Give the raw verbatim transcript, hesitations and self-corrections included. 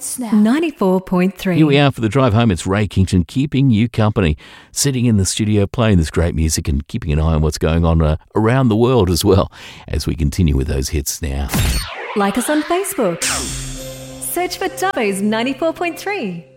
Hits Now. ninety-four point three. Here we are for the drive home. It's Ray Kington keeping you company, sitting in the studio playing this great music and keeping an eye on what's going on uh, around the world as well as we continue with those hits now. Like us on Facebook. Search for Dubbo's ninety-four point three.